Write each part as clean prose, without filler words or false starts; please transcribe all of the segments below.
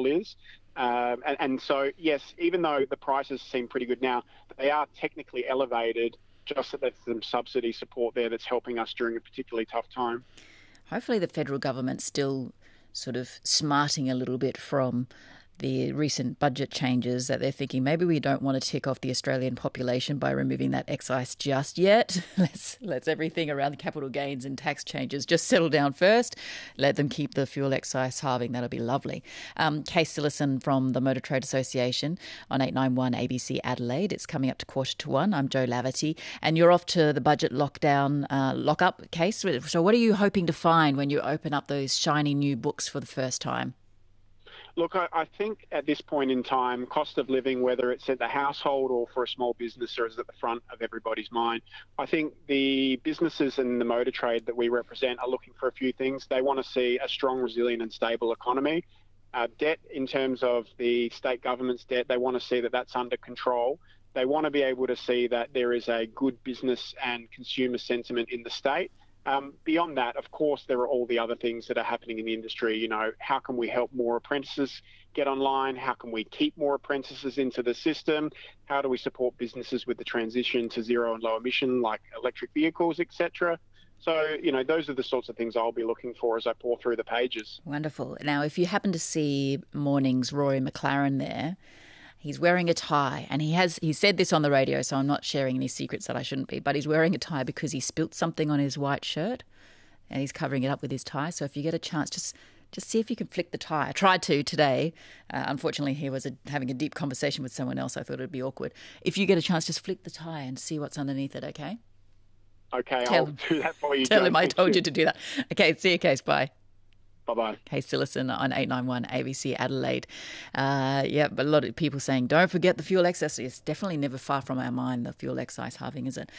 is. And so, yes, even though the prices seem pretty good now, they are technically elevated, just that there's some subsidy support there that's helping us during a particularly tough time. Hopefully the federal government's still sort of smarting a little bit from the recent budget changes, that they're thinking maybe we don't want to tick off the Australian population by removing that excise just yet. Let's everything around the capital gains and tax changes just settle down first. Let them keep the fuel excise halving. That'll be lovely. Case Sillison from the Motor Trade Association on 891 ABC Adelaide. It's coming up to 1:15. I'm Jo Laverty, and you're off to the budget lockdown lock-up case. So what are you hoping to find when you open up those shiny new books for the first time? Look, I think at this point in time, cost of living, whether it's at the household or for a small business, is at the front of everybody's mind. I think the businesses in the motor trade that we represent are looking for a few things. They want to see a strong, resilient and stable economy. Debt, in terms of the state government's debt, they want to see that that's under control. They want to be able to see that there is a good business and consumer sentiment in the state. Beyond that, of course, there are all the other things that are happening in the industry. You know, how can we help more apprentices get online? How can we keep more apprentices into the system? How do we support businesses with the transition to zero and low emission, like electric vehicles, etc.? So, you know, those are the sorts of things I'll be looking for as I pour through the pages. Wonderful. Now, if you happen to see Morning's Rory McLaren there, he's wearing a tie, and he said this on the radio, so I'm not sharing any secrets that I shouldn't be, but he's wearing a tie because he spilt something on his white shirt and he's covering it up with his tie. So if you get a chance, just see if you can flick the tie. I tried to today. Unfortunately, he was having a deep conversation with someone else. I thought it'd be awkward. If you get a chance, just flick the tie and see what's underneath it, okay? Okay, I'll do that for you. Tell him I told you to do that. Okay, see you, Case. Bye. Bye-bye. Case Sillison on 891 ABC Adelaide. But a lot of people saying, don't forget the fuel excise. It's definitely never far from our mind, the fuel excise halving, is it?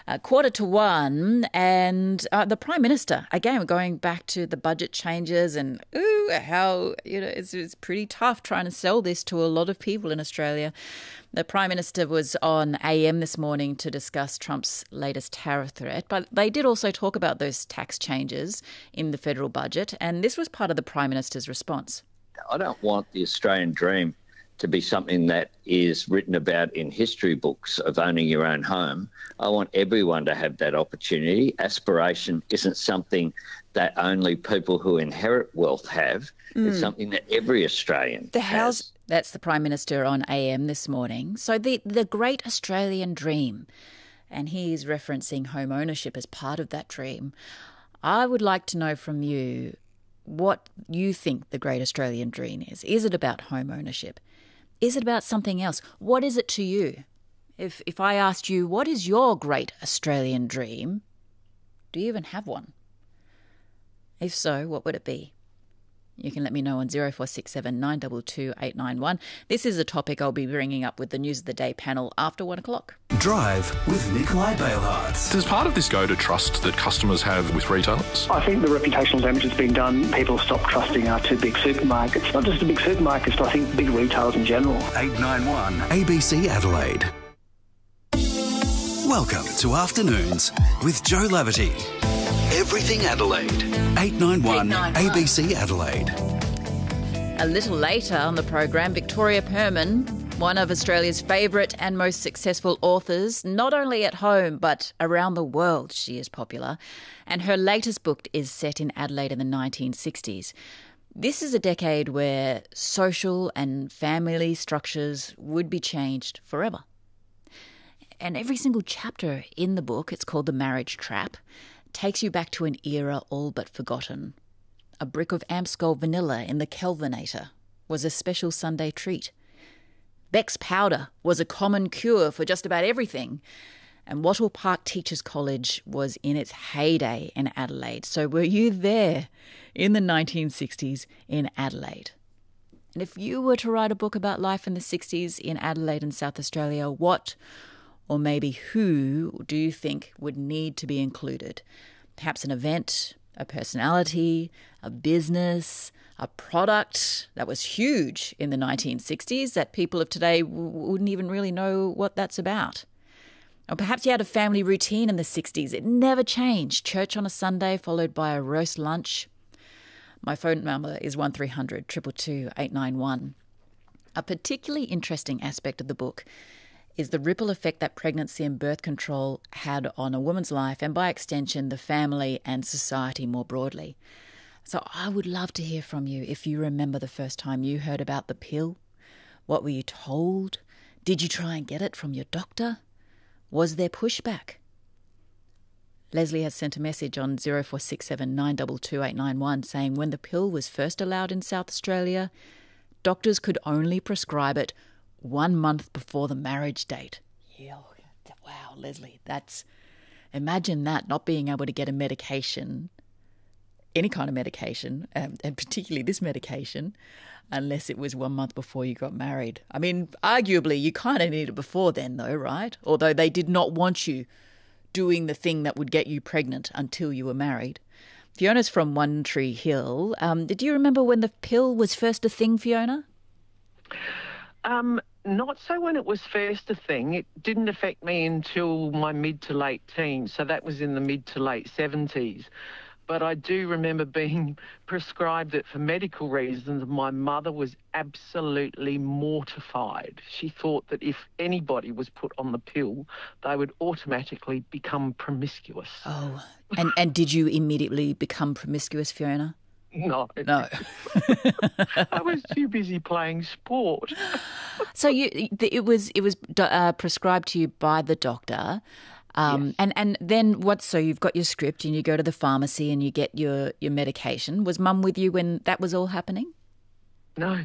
1:15, and the Prime Minister, again, we're going back to the budget changes and how, it's pretty tough trying to sell this to a lot of people in Australia. The Prime Minister was on AM this morning to discuss Trump's latest tariff threat, but they did also talk about those tax changes in the federal budget, and this was part of the Prime Minister's response. I don't want the Australian dream to be something that is written about in history books of owning your own home. I want everyone to have that opportunity. Aspiration isn't something that only people who inherit wealth have. It's something that every Australian has. That's the Prime Minister on AM this morning. So the great Australian dream, and he's referencing home ownership as part of that dream. I would like to know from you what you think the great Australian dream is. Is it about home ownership? Is it about something else? What is it to you? If I asked you, what is your great Australian dream? Do you even have one? If so, what would it be? You can let me know on 0467 922 891. This is a topic I'll be bringing up with the News of the Day panel after 1 o'clock. Drive with Nikolai Bailhartz. Does part of this go to trust that customers have with retailers? I think the reputational damage has been done. People stop trusting our two big supermarkets. Not just the big supermarkets, but I think big retailers in general. 891 ABC Adelaide. Welcome to Afternoons with Jo Laverty. Everything Adelaide. 891 ABC Adelaide. A little later on the program, Victoria Perman, one of Australia's favourite and most successful authors, not only at home but around the world she is popular, and her latest book is set in Adelaide in the 1960s. This is a decade where social and family structures would be changed forever. And every single chapter in the book, it's called The Marriage Trap, takes you back to an era all but forgotten. A brick of Amstel vanilla in the Kelvinator was a special Sunday treat. Beck's powder was a common cure for just about everything. And Wattle Park Teachers College was in its heyday in Adelaide. So were you there in the 1960s in Adelaide? And if you were to write a book about life in the 60s in Adelaide and South Australia, what or maybe who do you think would need to be included? Perhaps an event, a personality, a business, a product that was huge in the 1960s that people of today wouldn't even really know what that's about. Or perhaps you had a family routine in the 60s. It never changed. Church on a Sunday followed by a roast lunch. My phone number is 1300 222 891. A particularly interesting aspect of the book is the ripple effect that pregnancy and birth control had on a woman's life and, by extension, the family and society more broadly. So I would love to hear from you if you remember the first time you heard about the pill. What were you told? Did you try and get it from your doctor? Was there pushback? Leslie has sent a message on 0467 922 891 saying when the pill was first allowed in South Australia, doctors could only prescribe it 1 month before the marriage date. Yeah, wow, Leslie, imagine that, not being able to get a medication, any kind of medication, and particularly this medication, unless it was 1 month before you got married. I mean, arguably, you kind of need it before then, though, right? Although they did not want you doing the thing that would get you pregnant until you were married. Fiona's from One Tree Hill. Did you remember when the pill was first a thing, Fiona? Not so when it was first a thing. It didn't affect me until my mid to late teens, so that was in the mid to late 70s. But I do remember being prescribed it for medical reasons. My mother was absolutely mortified. She thought that if anybody was put on the pill, they would automatically become promiscuous. Oh, and did you immediately become promiscuous, Fiona? No. I was too busy playing sport. So it was prescribed to you by the doctor. Yes. And then what? So you've got your script and you go to the pharmacy and you get your medication. Was Mum with you when that was all happening? No.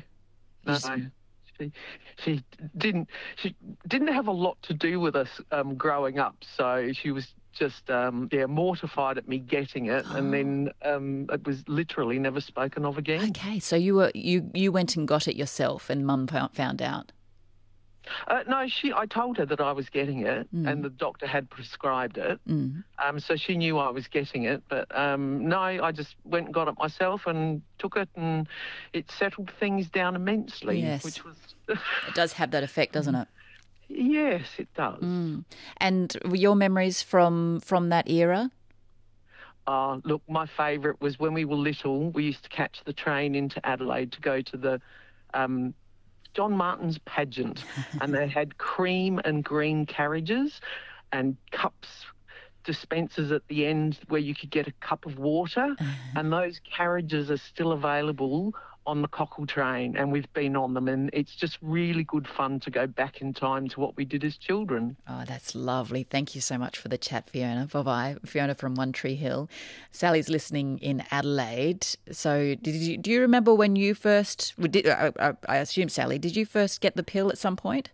She didn't have a lot to do with us growing up. So she was just mortified at me getting it, and then it was literally never spoken of again. Okay, so you went and got it yourself, and Mum found out. No, I told her that I was getting it, and the doctor had prescribed it. So she knew I was getting it, but no, I just went and got it myself and took it, and it settled things down immensely. Yes, which was it does have that effect, doesn't it? Yes, it does. And your memories from that era? Look, my favourite was when we were little. We used to catch the train into Adelaide to go to the John Martin's pageant, and they had cream and green carriages and cups, dispensers at the end where you could get a cup of water, and those carriages are still available on the Cockle train, and we've been on them, and it's just really good fun to go back in time to what we did as children. Oh, that's lovely. Thank you so much for the chat, Fiona. Bye-bye. Fiona from One Tree Hill. Sally's listening in Adelaide. So do you remember when you first, I assume, Sally, did you first get the pill at some point?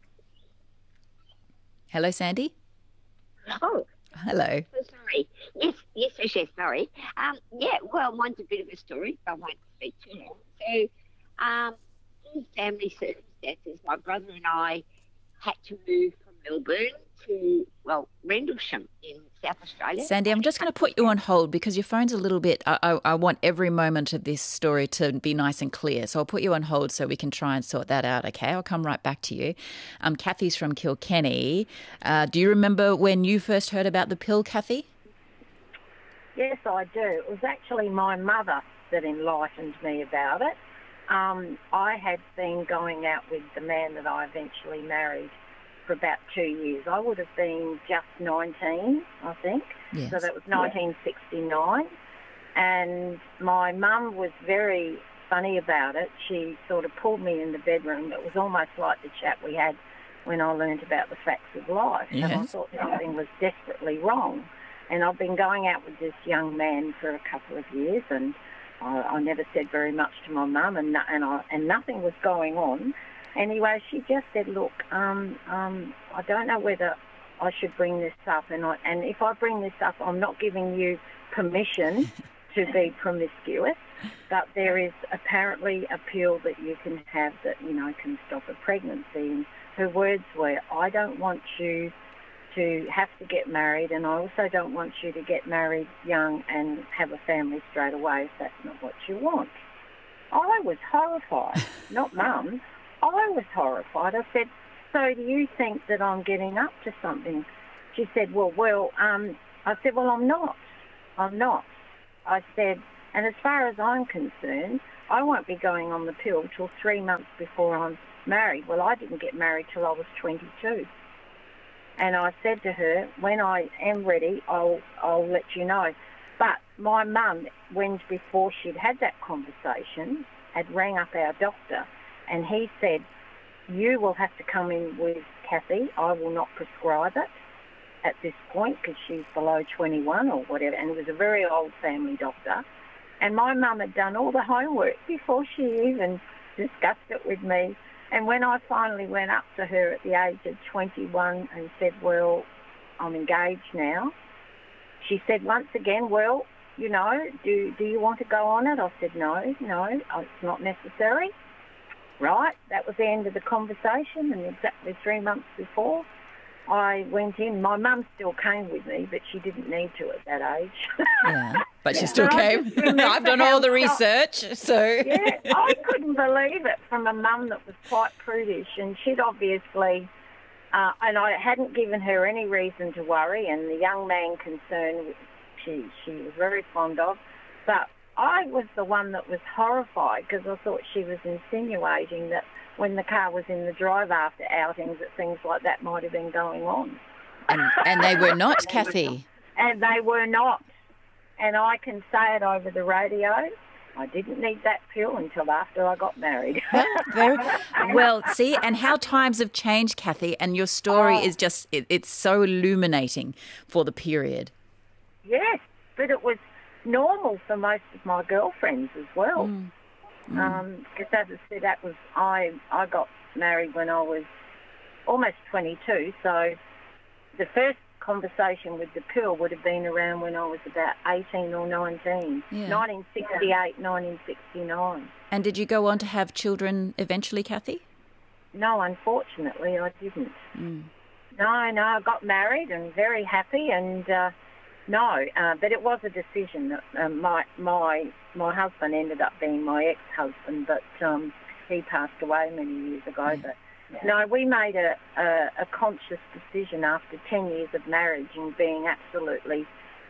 Hello, Sandy? Oh. Hello. Sorry. Yes, sorry. Well, mine's a bit of a story, but I won't speak too long. So, in family circumstances, my brother and I had to move from Melbourne to, Rendlesham in South Australia. Sandy, I'm just going to put you on hold because your phone's a little bit... I want every moment of this story to be nice and clear, so I'll put you on hold so we can try and sort that out, okay? I'll come right back to you. Kathy's from Kilkenny. Do you remember when you first heard about the pill, Kathy? Yes, I do. It was actually my mother that enlightened me about it. I had been going out with the man that I eventually married for about 2 years. I would have been just 19, I think. Yes. So that was 1969. And my mum was very funny about it. She sort of pulled me in the bedroom. It was almost like the chat we had when I learned about the facts of life. Yes. And I thought something was desperately wrong. And I've been going out with this young man for a couple of years, and I never said very much to my mum, and nothing was going on. Anyway, she just said, look, I don't know whether I should bring this up, and if I bring this up, I'm not giving you permission to be promiscuous, but there is apparently a pill that you can have that, can stop a pregnancy. And her words were, I don't want you to have to get married, and I also don't want you to get married young and have a family straight away if that's not what you want. I was horrified, not Mum. I was horrified. I said, so do you think that I'm getting up to something? She said, I said, well, I'm not. I said, And as far as I'm concerned, I won't be going on the pill till 3 months before I'm married. Well, I didn't get married till I was 22. And I said to her, when I am ready, I'll let you know. But my mum, when before she'd had that conversation, had rang up our doctor, and he said, you will have to come in with Kathy. I will not prescribe it at this point because she's below 21 or whatever. And it was a very old family doctor. And my mum had done all the homework before she even discussed it with me. And when I finally went up to her at the age of 21 and said, well, I'm engaged now, she said once again, well, you know, do you want to go on it? I said, no, it's not necessary. Right, that was the end of the conversation, and exactly 3 months before I went in. My mum still came with me, but she didn't need to at that age. Yeah, but she still came. I've done all the research, so... Yeah, I couldn't believe it from a mum that was quite prudish, and she'd obviously... and I hadn't given her any reason to worry, and the young man concerned she was very fond of, but I was the one that was horrified because I thought she was insinuating that when the car was in the drive after outings that things like that might have been going on. And they were not, Kathy. And they were not. And I can say it over the radio, I didn't need that pill until after I got married. Well, see, and how times have changed, Kathy, and your story is just, it's so illuminating for the period. Yes, but it was normal for most of my girlfriends as well. Because as I said, that was I got married when I was almost 22, so the first conversation with the pill would have been around when I was about 18 or 19, 1968, 1969. And did you go on to have children eventually, Kathy? No, unfortunately, I didn't. No, I got married and very happy, and but it was a decision that my husband ended up being my ex-husband, but he passed away many years ago. But no, we made a conscious decision after 10 years of marriage and being absolutely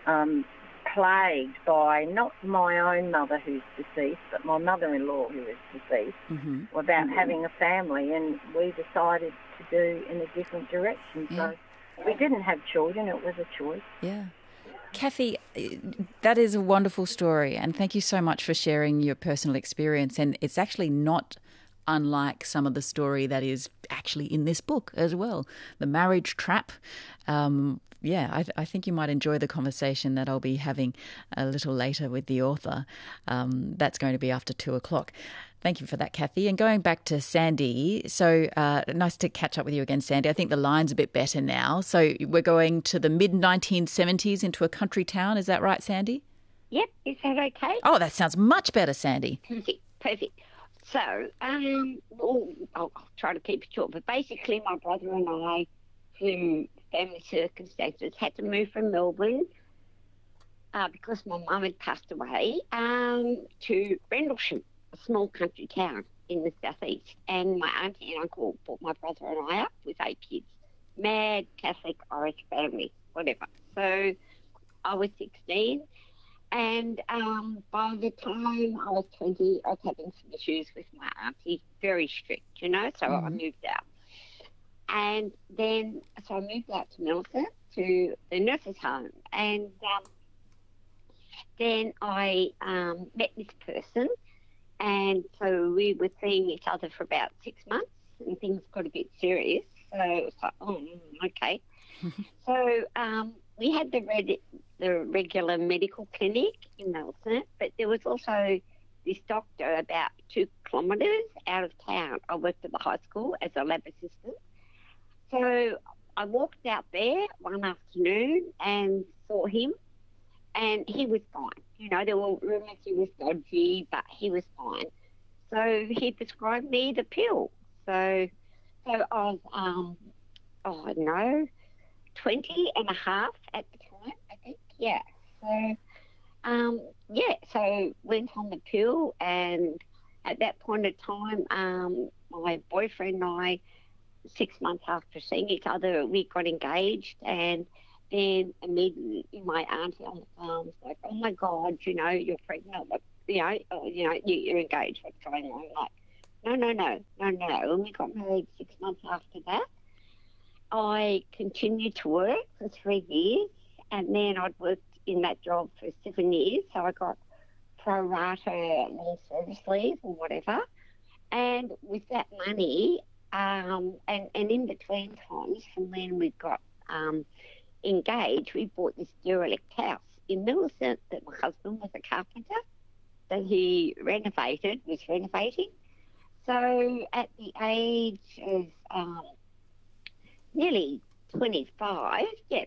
plagued by not my own mother who's deceased, but my mother-in-law who is deceased, about having a family, and we decided to do in a different direction. So we didn't have children, it was a choice. Yeah. Kathy, that is a wonderful story, and thank you so much for sharing your personal experience. And it's actually not unlike some of the story that is actually in this book as well, The Marriage Trap. I think you might enjoy the conversation that I'll be having a little later with the author. That's going to be after 2:00. Thank you for that, Kathy. And going back to Sandy, so nice to catch up with you again, Sandy. I think the line's a bit better now. So we're going to the mid-1970s into a country town. Is that right, Sandy? Yep. Is that okay? Oh, that sounds much better, Sandy. Perfect. So, I'll try to keep it short, but basically my brother and I, through family circumstances, had to move from Melbourne because my mum had passed away to Rendlesham, a small country town in the southeast, and my auntie and uncle brought my brother and I up with 8 kids. Mad Catholic Irish family, whatever. So I was 16, and by the time I was 20, I was having some issues with my auntie, very strict, so I moved out. And then, so I moved out to Melbourne, to the nurses' home, and then I met this person. And so we were seeing each other for about 6 months, and things got a bit serious. So it was like, okay. So we had the regular medical clinic in Melbourne, but there was also this doctor about 2 kilometres out of town. I worked at the high school as a lab assistant. So I walked out there one afternoon and saw him, and he was fine. There were rumours he was dodgy, but he was fine. So he prescribed me the pill. So I was, I don't know, 20 and a half at the time, I think. Yeah. So went on the pill, and at that point of time, my boyfriend and I, 6 months after seeing each other, we got engaged, and then immediately my auntie on the farm was like, oh my God, you're pregnant. Like, you're engaged. What's going on? Like, no. And we got married 6 months after that. I continued to work for 3 years, and then I'd worked in that job for 7 years. So I got pro rata long service leave or whatever. And with that money, and in between times from when we got engaged, we bought this derelict house in Millicent that my husband was a carpenter that he was renovating. So at the age of nearly 25,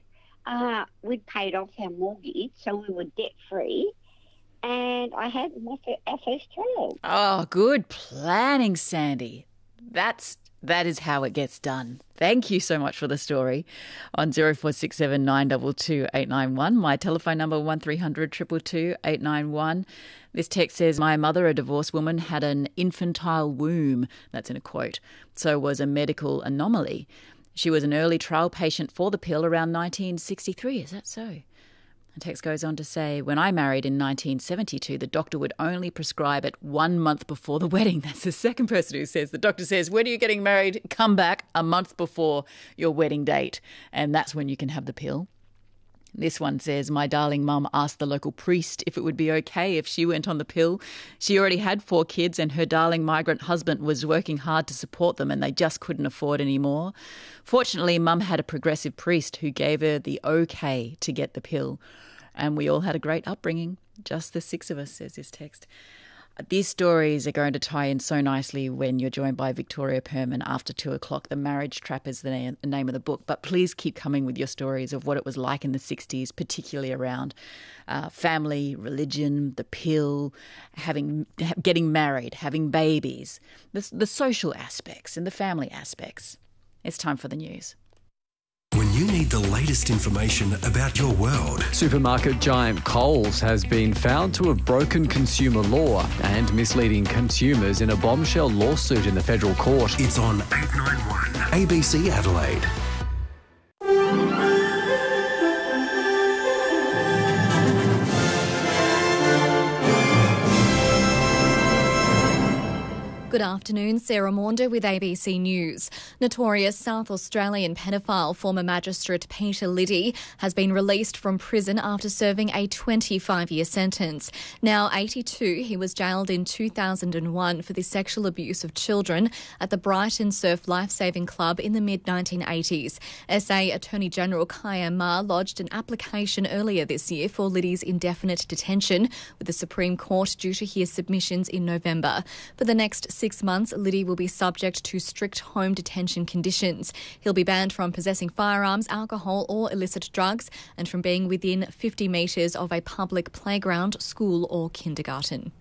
we'd paid off our mortgage, so we were debt-free, and I had our first child. Oh, good planning, Sandy. That is how it gets done. Thank you so much for the story. On 0467 922 891, my telephone number 1300 222 891. This text says, my mother, a divorced woman, had an infantile womb. That's in a quote. So was a medical anomaly. She was an early trial patient for the pill around 1963. Is that so? The text goes on to say, when I married in 1972, the doctor would only prescribe it 1 month before the wedding. That's the second person who says, the doctor says, when are you getting married? Come back a month before your wedding date. And that's when you can have the pill. This one says, my darling mum asked the local priest if it would be okay if she went on the pill. She already had 4 kids and her darling migrant husband was working hard to support them and they just couldn't afford any more. Fortunately, mum had a progressive priest who gave her the okay to get the pill. And we all had a great upbringing, just the 6 of us, says this text. These stories are going to tie in so nicely when you're joined by Victoria Perman after 2 o'clock. The Marriage Trap is the name of the book. But please keep coming with your stories of what it was like in the 60s, particularly around family, religion, the pill, getting married, having babies, the social aspects and the family aspects. It's time for the news. When you need the latest information about your world. Supermarket giant Coles has been found to have broken consumer law and misleading consumers in a bombshell lawsuit in the federal court. It's on 891 ABC Adelaide. Good afternoon, Sarah Maunder with ABC News. Notorious South Australian paedophile former magistrate Peter Liddy has been released from prison after serving a 25-year sentence. Now 82, he was jailed in 2001 for the sexual abuse of children at the Brighton Surf Lifesaving Club in the mid-1980s. SA Attorney General Kaya Ma lodged an application earlier this year for Liddy's indefinite detention with the Supreme Court due to hear submissions in November. For the next 6 months, Liddy will be subject to strict home detention conditions. He'll be banned from possessing firearms, alcohol or illicit drugs and from being within 50 metres of a public playground, school or kindergarten.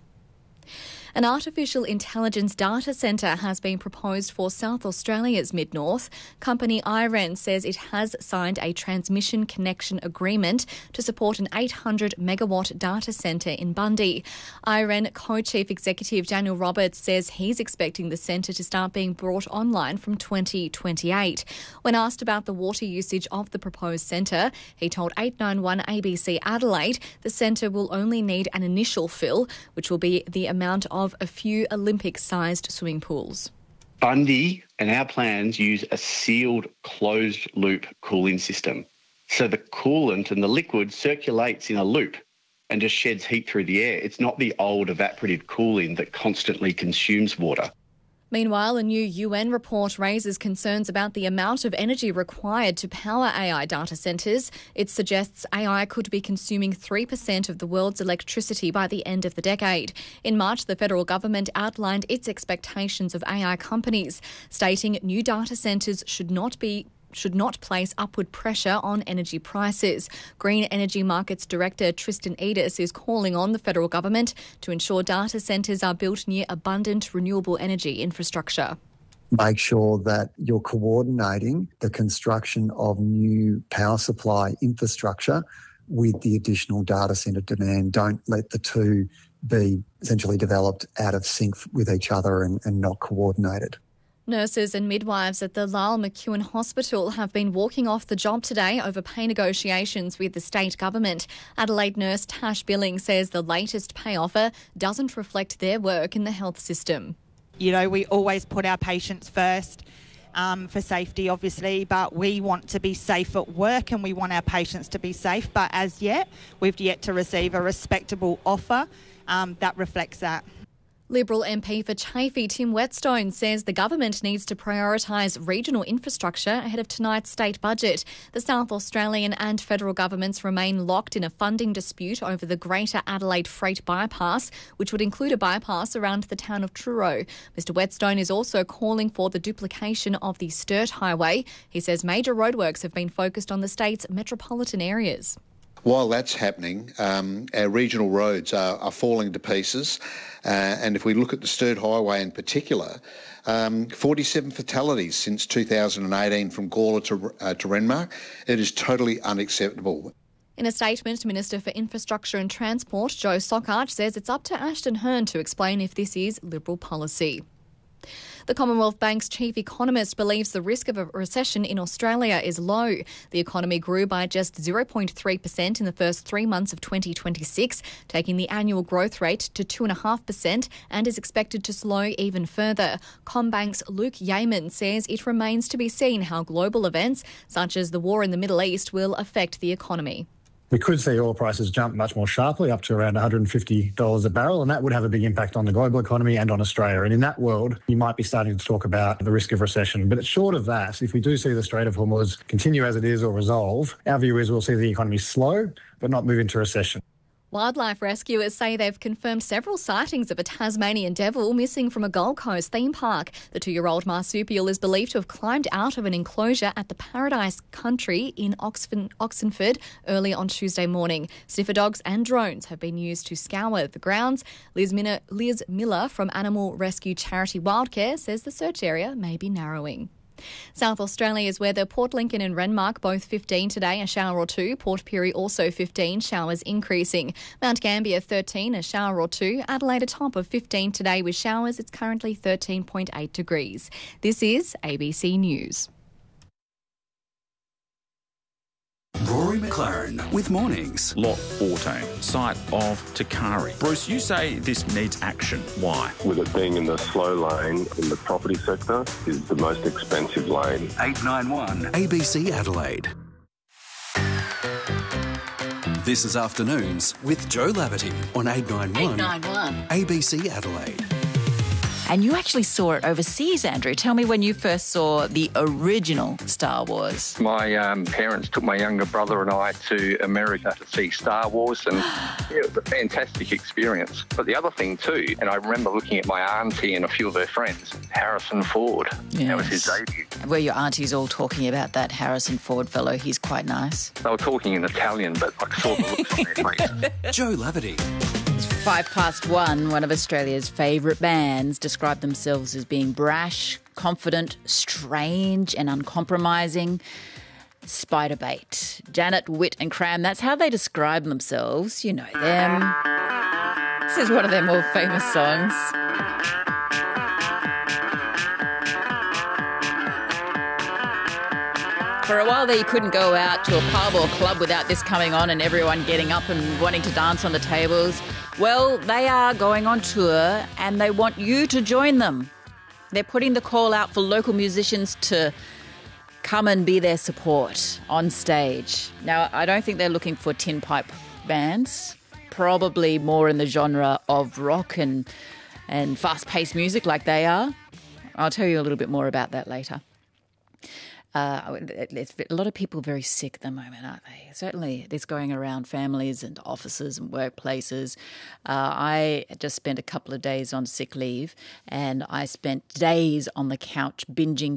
An artificial intelligence data centre has been proposed for South Australia's Mid-North. Company IREN says it has signed a transmission connection agreement to support an 800-megawatt data centre in Bundy. IREN co-chief executive Daniel Roberts says he's expecting the centre to start being brought online from 2028. When asked about the water usage of the proposed centre, he told 891 ABC Adelaide the centre will only need an initial fill, which will be the amount of a few Olympic-sized swimming pools. Bundy and our plans use a sealed closed-loop cooling system. So the coolant and the liquid circulates in a loop and just sheds heat through the air. It's not the old evaporative cooling that constantly consumes water. Meanwhile, a new UN report raises concerns about the amount of energy required to power AI data centres. It suggests AI could be consuming 3% of the world's electricity by the end of the decade. In March, the federal government outlined its expectations of AI companies, stating new data centres should not place upward pressure on energy prices. Green Energy Markets Director Tristan Edis is calling on the federal government to ensure data centres are built near abundant renewable energy infrastructure. Make sure that you're coordinating the construction of new power supply infrastructure with the additional data centre demand. Don't let the two be essentially developed out of sync with each other and not coordinated. Nurses and midwives at the Lyle McEwen Hospital have been walking off the job today over pay negotiations with the state government. Adelaide nurse Tash Billing says the latest pay offer doesn't reflect their work in the health system. You know, we always put our patients first for safety, obviously, but we want to be safe at work and we want our patients to be safe. But as yet, we've yet to receive a respectable offer that reflects that. Liberal MP for Chaffey, Tim Whetstone, says the government needs to prioritise regional infrastructure ahead of tonight's state budget. The South Australian and federal governments remain locked in a funding dispute over the Greater Adelaide Freight Bypass, which would include a bypass around the town of Truro. Mr Whetstone is also calling for the duplication of the Sturt Highway. He says major roadworks have been focused on the state's metropolitan areas. While that's happening, our regional roads are falling to pieces. And if we look at the Sturt Highway in particular, 47 fatalities since 2018 from Gawler to Renmark. It is totally unacceptable. In a statement, Minister for Infrastructure and Transport, Joe Sockhart, says it's up to Ashton Hearn to explain if this is Liberal policy. The Commonwealth Bank's chief economist believes the risk of a recession in Australia is low. The economy grew by just 0.3% in the first 3 months of 2026, taking the annual growth rate to 2.5% and is expected to slow even further. CommBank's Luke Yeaman says it remains to be seen how global events, such as the war in the Middle East, will affect the economy. We could see oil prices jump much more sharply, up to around $150 a barrel, and that would have a big impact on the global economy and on Australia. And in that world, you might be starting to talk about the risk of recession. But it's short of that. If we do see the Strait of Hormuz continue as it is or resolve, our view is we'll see the economy slow but not move into recession. Wildlife rescuers say they've confirmed several sightings of a Tasmanian devil missing from a Gold Coast theme park. The 2-year-old marsupial is believed to have climbed out of an enclosure at the Paradise Country in Oxenford early on Tuesday morning. Sniffer dogs and drones have been used to scour the grounds. Liz Miller from animal rescue charity Wildcare says the search area may be narrowing. South Australia's weather, Port Lincoln and Renmark both 15 today, a shower or two. Port Pirie also 15, showers increasing. Mount Gambier 13, a shower or two. Adelaide a top of 15 today with showers. It's currently 13.8 degrees. This is ABC News. Rory McLaren with Mornings. Lot 14, site of Takari. Bruce, you say this needs action. Why? With it being in the slow lane in the property sector, is the most expensive lane. 891 ABC Adelaide. This is Afternoons with Joe Laverty on 891 ABC Adelaide. And you actually saw it overseas, Andrew. Tell me when you first saw the original Star Wars. My parents took my younger brother and I to America to see Star Wars, and it was a fantastic experience. But the other thing too, and I remember looking at my auntie and a few of her friends, Harrison Ford. Yes. That was his debut. Were your aunties all talking about that Harrison Ford fellow? He's quite nice. They were talking in Italian, but I saw the looks on their face. Joe Laverty. 1:05. One of Australia's favourite bands described themselves as being brash, confident, strange and uncompromising. Spiderbait. Janet, Witt and Cram, that's how they describe themselves. You know them. This is one of their more famous songs. For a while there, you couldn't go out to a pub or club without this coming on and everyone getting up and wanting to dance on the tables. Well, they are going on tour and they want you to join them. They're putting the call out for local musicians to come and be their support on stage. Now, I don't think they're looking for tin pipe bands, probably more in the genre of rock and fast-paced music like they are. I'll tell you a little bit more about that later. A lot of people are very sick at the moment, aren't they? Certainly, it's going around families and offices and workplaces. I just spent a couple of days on sick leave, and I spent days on the couch binging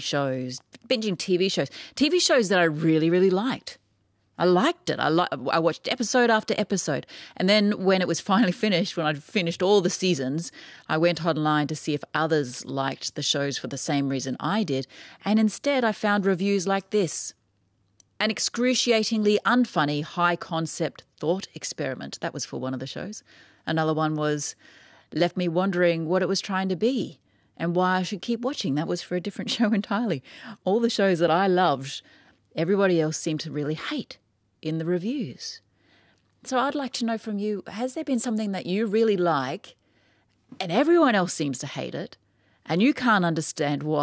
TV shows that I really, really liked. I liked it. I watched episode after episode. And then when it was finally finished, when I'd finished all the seasons, I went online to see if others liked the shows for the same reason I did. And instead I found reviews like this. An excruciatingly unfunny, high-concept thought experiment. That was for one of the shows. Another one was, left me wondering what it was trying to be and why I should keep watching. That was for a different show entirely. All the shows that I loved, everybody else seemed to really hate in the reviews. So I'd like to know from you, has there been something that you really like and everyone else seems to hate it and you can't understand why?